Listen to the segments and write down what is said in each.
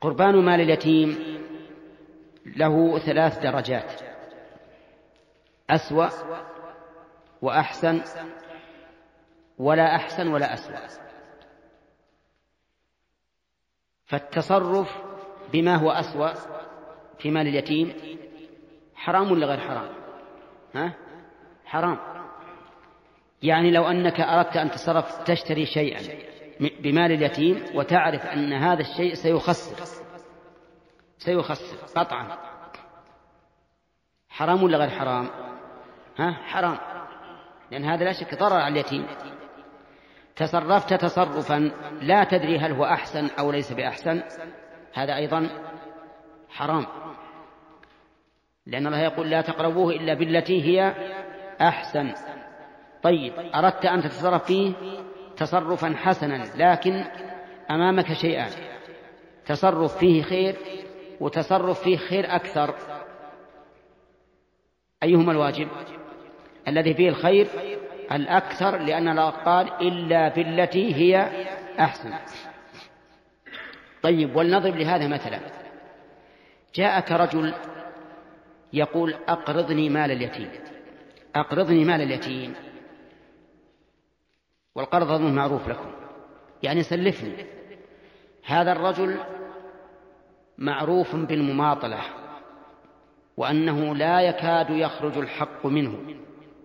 قربان مال اليتيم له 3 درجات: أسوأ وأحسن ولا أحسن ولا أسوأ. فالتصرف بما هو أسوأ في مال اليتيم حرام ولا غير حرام؟ حرام. يعني لو أنك أردت أن تصرف تشتري شيئا بمال اليتيم وتعرف أن هذا الشيء سيخسر قطعا، حرام ولا غير حرام؟ حرام، لأن هذا لا شك ضرر على اليتيم. تصرفت تصرفا لا تدري هل هو أحسن أو ليس بأحسن، هذا أيضا حرام، لأن الله يقول: لا تقربوه إلا بالتي هي أحسن. طيب، أردت أن تتصرف فيه تصرفا حسنا، لكن أمامك شيئان: تصرف فيه خير وتصرف فيه خير أكثر، أيهما الواجب؟ الذي فيه الخير الأكثر، لأن الله قال: إلا بالتي هي أحسن. طيب، ولنضرب لهذا مثلا: جاءك رجل يقول: أقرضني مال اليتيم، والقرض أظن معروف لكم، يعني سلفني. هذا الرجل معروف بالمماطلة، وأنه لا يكاد يخرج الحق منه.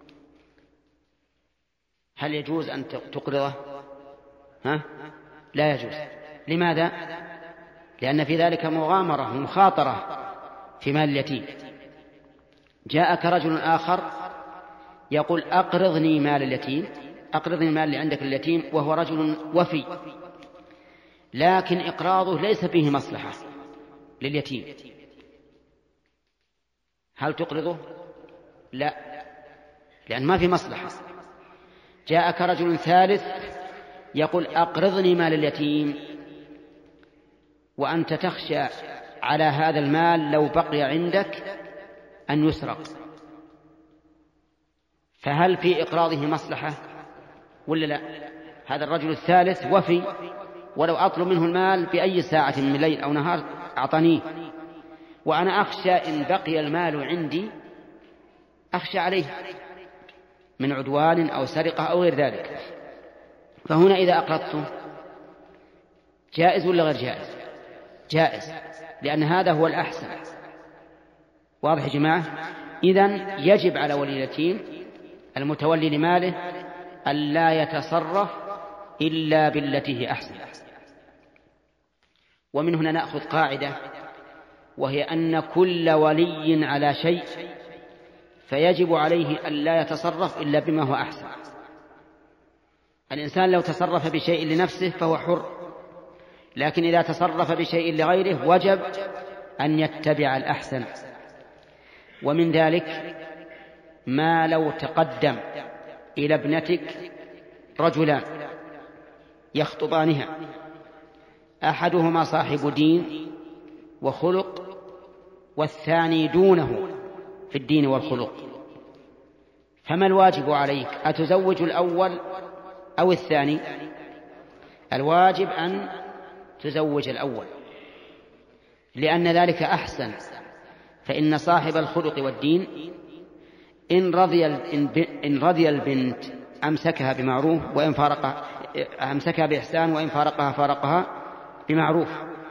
هل يجوز أن تقرضه؟ لا يجوز. لماذا؟ لأن في ذلك مغامرة ومخاطرة في مال اليتيم. جاءك رجل آخر يقول: أقرضني مال اليتيم، أقرضني المال اللي عندك اليتيم، وهو رجل وفي، لكن إقراضه ليس فيه مصلحة لليتيم، هل تقرضه؟ لا، لأن ما في مصلحة. جاءك رجل ثالث يقول: أقرضني مال اليتيم، وأنت تخشى على هذا المال لو بقي عندك أن يسرق، فهل في إقراضه مصلحة ولا لا؟ هذا الرجل الثالث وفي، ولو أطلب منه المال بأي ساعة من ليل أو نهار أعطانيه، وأنا أخشى إن بقي المال عندي أخشى عليه من عدوان أو سرقة أو غير ذلك. فهنا إذا أقرضته جائز ولا غير جائز؟ جائز، لأن هذا هو الأحسن. واضح يا جماعة؟ إذن يجب على ولي اليتيم المتولي لماله ألا يتصرف إلا بالتي هي أحسن. ومن هنا نأخذ قاعدة، وهي أن كل ولي على شيء فيجب عليه ألا يتصرف إلا بما هو أحسن. الإنسان لو تصرف بشيء لنفسه فهو حر، لكن إذا تصرف بشيء لغيره وجب أن يتبع الأحسن. ومن ذلك ما لو تقدم إلى ابنتك رجلان يخطبانها، أحدهما صاحب دين وخلق والثاني دونه في الدين والخلق، فما الواجب عليك؟ أتزوج الأول أو الثاني؟ الواجب أن تزوج الأول، لأن ذلك أحسن. فإن صاحب الخلق والدين إن رضي البنت أمسكها بمعروف، وإن فارقها أمسكها بإحسان، وإن فارقها بمعروف.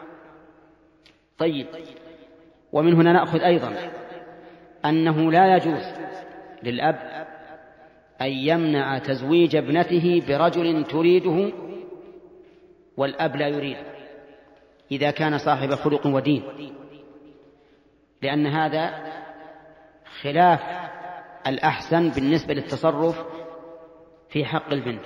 طيب، ومن هنا نأخذ أيضا أنه لا يجوز للأب أن يمنع تزويج ابنته برجل تريده والأب لا يريده إذا كان صاحب خلق ودين، لأن هذا خلاف الأحسن بالنسبة للتصرف في حق البنت.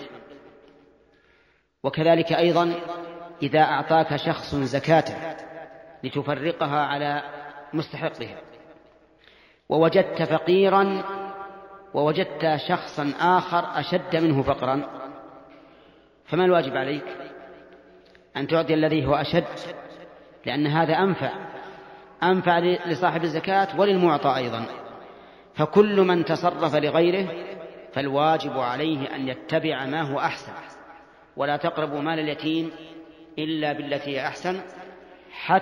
وكذلك أيضا إذا أعطاك شخص زكاة لتفرقها على مستحقها، ووجدت فقيرا ووجدت شخصا آخر أشد منه فقرا، فما الواجب عليك؟ أن تعطي الذي هو أشد، لأن هذا أنفع لصاحب الزكاة وللمعطى أيضا. فكل من تصرف لغيره فالواجب عليه أن يتبع ما هو أحسن. ولا تقربوا مال اليتيم إلا بالتي هي أحسن